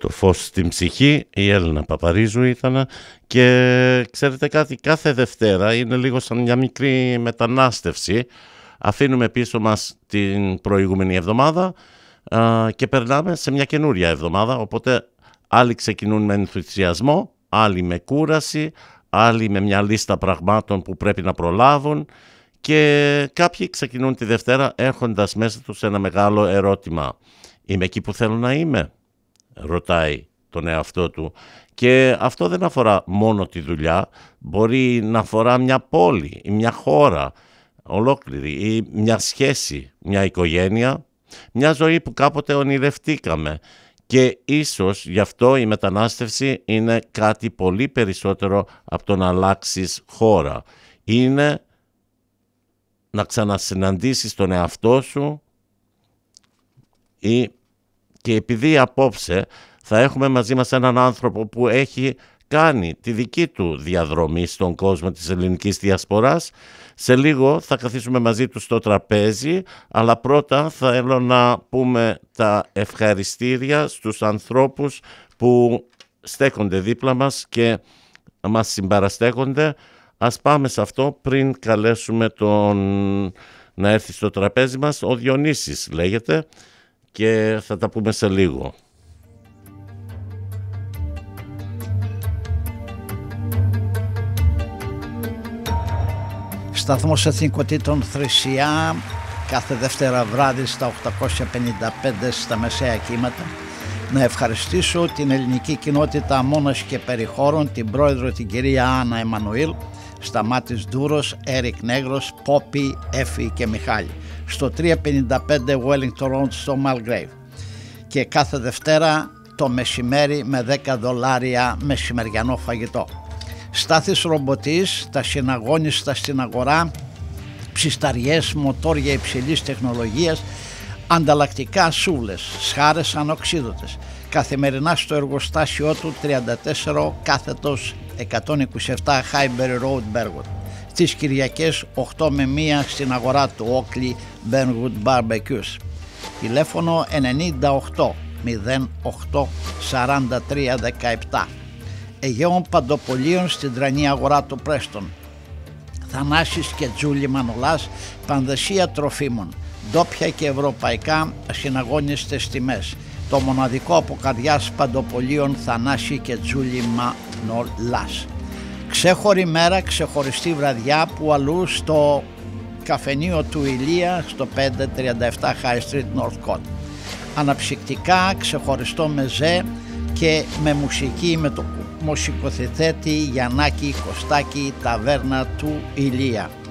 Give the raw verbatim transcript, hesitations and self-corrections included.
Το φως στην ψυχή, η Έλληνα Παπαρίζου ήταν. Και ξέρετε κάτι, κάθε Δευτέρα είναι λίγο σαν μια μικρή μετανάστευση. Αφήνουμε πίσω μας την προηγούμενη εβδομάδα α, και περνάμε σε μια καινούρια εβδομάδα, οπότε άλλοι ξεκινούν με ενθουσιασμό, άλλοι με κούραση, άλλοι με μια λίστα πραγμάτων που πρέπει να προλάβουν και κάποιοι ξεκινούν τη Δευτέρα έχοντας μέσα τους ένα μεγάλο ερώτημα. Είμαι εκεί που θέλω να είμαι? Ρωτάει τον εαυτό του. Και αυτό δεν αφορά μόνο τη δουλειά, μπορεί να αφορά μια πόλη ή μια χώρα ολόκληρη ή μια σχέση, μια οικογένεια, μια ζωή που κάποτε ονειρευτήκαμε. Και ίσως γι' αυτό η μετανάστευση είναι κάτι πολύ περισσότερο από το να αλλάξεις χώρα. Είναι να ξανασυναντήσεις τον εαυτό σου ή... Και επειδή απόψε θα έχουμε μαζί μας έναν άνθρωπο που έχει κάνει τη δική του διαδρομή στον κόσμο της ελληνικής διασποράς, σε λίγο θα καθίσουμε μαζί του στο τραπέζι, αλλά πρώτα θέλω να πούμε τα ευχαριστήρια στους ανθρώπους που στέκονται δίπλα μας και μας συμπαραστέκονται. Ας πάμε σε αυτό πριν καλέσουμε τον να έρθει στο τραπέζι μας. Ο Διονύσης λέγεται και θα τα πούμε σε λίγο. Σταθμός Εθνικοτήτων Θρησιά, κάθε Δευτέρα βράδυ στα οκτακόσια πενήντα πέντε στα μεσαία κύματα. Να ευχαριστήσω την ελληνική κοινότητα Αμώνας και Περιχώρων, την πρόεδρο την κυρία Άννα Εμμανουήλ, Σταμάτης Ντούρος, Έρικ Νέγρος, Πόπι, Έφη και Μιχάλη, στο τριακόσια πενήντα πέντε Wellington Road στο Malgrave. Και κάθε Δευτέρα το μεσημέρι με δέκα δολάρια μεσημεριανό φαγητό. Στάθης Ρομποτής, τα συναγώνιστα στην αγορά, ψισταριές, μοτόρια υψηλής τεχνολογίας, ανταλλακτικά σούβλες, σχάρες ανοξίδωτες. Καθημερινά στο εργοστάσιό του τριάντα τέσσερα κάθετος εκατόν είκοσι επτά Highbury Road, Berwood. Τις Κυριακές οκτώ με μία στην αγορά του Oakley Burnwood Barbecues. Τηλέφωνο ενενήντα οκτώ μηδέν οκτώ σαράντα τρία δεκαεπτά. Αιγαίων Παντοπολίων στην τρανή αγορά του Πρέστον. Θανάσης και Τζούλη Μανολάς, πανδεσία τροφίμων, ντόπια και ευρωπαϊκά συναγώνιστες τιμές. Το μοναδικό από καρδιάς Παντοπολίων Θανάση και Τζούλη Μανολάς. Ξέχωρη μέρα, ξεχωριστή βραδιά που αλλού στο καφενείο του Ηλία στο πεντακόσια τριάντα επτά High Street Northcote. Αναψυκτικά, ξεχωριστό μεζέ και με μουσική με το μουσικοθετέτη Γιαννάκη Κωστάκη, ταβέρνα του Ηλία.